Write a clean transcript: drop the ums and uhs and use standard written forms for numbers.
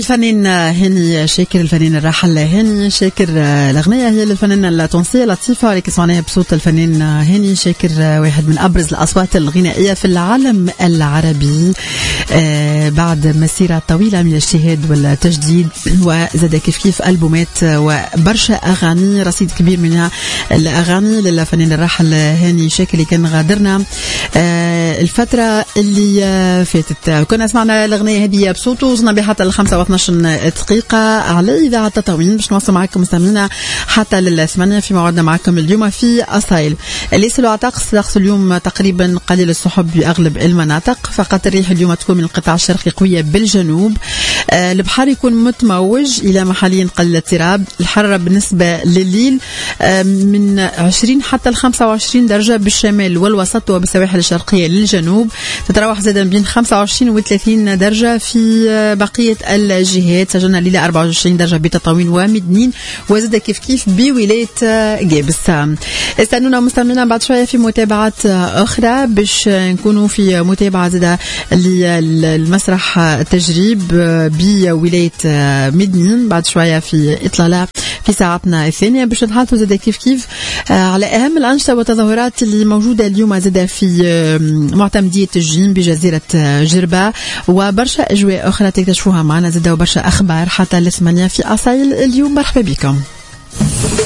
الفنان هاني شاكر، الفنان الراحل هاني شاكر. الأغنية هي للفنانة التونسية لطيفة اللي سمعناها بصوت الفنان هاني شاكر، واحد من أبرز الأصوات الغنائية في العالم العربي بعد مسيرة طويلة من الاجتهاد والتجديد، وزاد كيف ألبومات وبرشا أغاني، رصيد كبير منها الأغاني للفنان الراحل هاني شاكر اللي كان غادرنا الفترة اللي فاتت. كنا سمعنا الأغنية هذه بصوته، وصلنا بها حتى 25 دقيقة على إذاعة تطاوين باش نوصل معكم مستمعينا حتى للثمانية في موعدنا معكم اليوم في أصايل. اللي يسألوا على طقس اليوم تقريبا قليل السحب بأغلب المناطق، فقط الريح اليوم تكون من القطاع الشرقي قوية بالجنوب، البحر يكون متموج إلى محليا قليل الاضطراب. الحرارة بالنسبة لليل من 20 حتى 25 درجة بالشمال والوسط وبالسواحل الشرقية للجنوب، تتراوح زادا بين 25 و 30 درجة في بقية الجهات. سجلنا الليلة 24 درجة بتطاوين ومدنين، وزاد كيف بولاية جابس. استنونا مستمعينا بعد شوية في متابعات أخرى باش نكونوا في متابعة زادا للمسرح التجريب بولاية مدنين بعد شوية في إطلالة في ساعتنا الثانية باش نتحدثوا زادا كيف على أهم الأنشطة والتظاهرات اللي موجودة اليوم زادا في معتمدية الجيم بجزيرة جربة، وبرشا أجواء أخرى تكتشفوها معنا زادا، وبرشا أخبار حتى الثمانية في أصايل اليوم. مرحبا بكم.